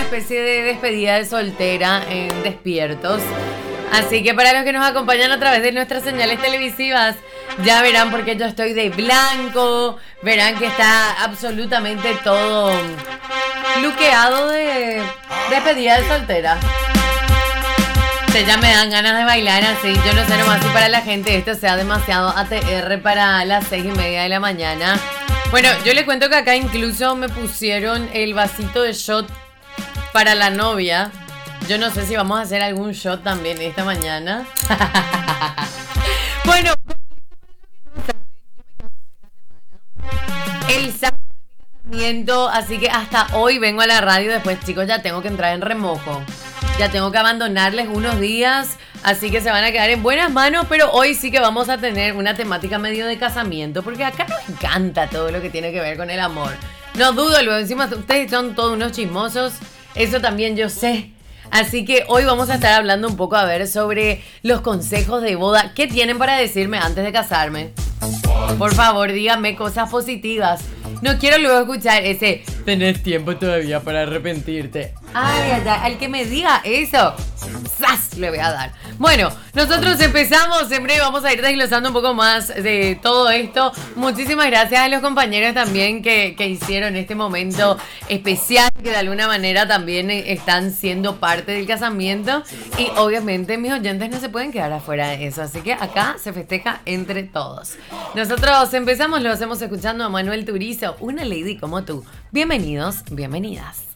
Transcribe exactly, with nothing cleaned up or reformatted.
especie de despedida de soltera en Despiertos. Así que para los que nos acompañan a través de nuestras señales televisivas, ya verán por qué yo estoy de blanco. Verán que está absolutamente todo luqueado de despedida de soltera. Se ya me dan ganas de bailar así. Yo no sé nomás si para la gente esto sea demasiado A T R para las seis y media de la mañana. Bueno, yo les cuento que acá incluso me pusieron el vasito de shot para la novia. Yo no sé si vamos a hacer algún shot también esta mañana. Bueno, el sábado es mi casamiento, así que hasta hoy vengo a la radio. Después, chicos, ya tengo que entrar en remojo. Ya tengo que abandonarles unos días, así que se van a quedar en buenas manos, pero hoy sí que vamos a tener una temática medio de casamiento, porque acá nos encanta todo lo que tiene que ver con el amor. No dudo, luego encima ustedes son todos unos chismosos, eso también yo sé. Así que hoy vamos a estar hablando un poco a ver sobre los consejos de boda. ¿Qué tienen para decirme antes de casarme? Por favor, díganme cosas positivas. No quiero luego escuchar ese tenés tiempo todavía para arrepentirte. Ay, ay, ay, al que me diga eso, ¡zas! Le voy a dar. Bueno, nosotros empezamos. En breve vamos a ir desglosando un poco más de todo esto. Muchísimas gracias a los compañeros también que, que hicieron este momento especial, que de alguna manera también están siendo parte del casamiento. Y obviamente mis oyentes no se pueden quedar afuera de eso. Así que acá se festeja entre todos. Nosotros empezamos, lo hacemos escuchando a Manuel Turizo, una lady como tú. Bienvenidos, bienvenidas.